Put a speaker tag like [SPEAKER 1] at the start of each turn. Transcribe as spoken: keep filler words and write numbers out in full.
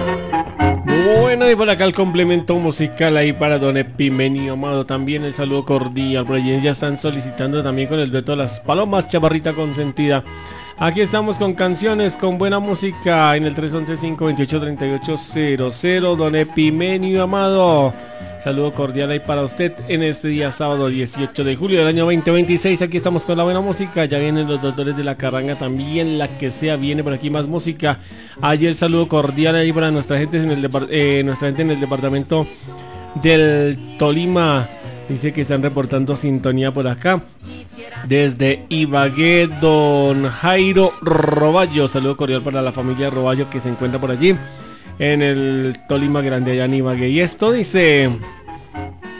[SPEAKER 1] Bueno, y por acá el complemento musical ahí para don Epimenio Amado. También el saludo cordial. Por allí ya están solicitando también con el dueto de las palomas, chavarrita consentida. Aquí estamos con canciones, con buena música en el tres once, cinco veintiocho, treinta y ocho cero cero. Don Epimenio Amado, saludo cordial ahí para usted en este día sábado dieciocho de julio del año dos mil veintiséis. Aquí estamos con la buena música. Ya vienen los doctores de la carranga también, la que sea, viene por aquí más música. Ayer saludo cordial ahí para nuestra gente en el, depart eh, nuestra gente en el departamento del Tolima. Dice que están reportando sintonía por acá. Desde Ibagué, don Jairo Roballo. Saludo cordial para la familia Roballo que se encuentra por allí en el Tolima Grande, allá en Ibagué. Y esto dice...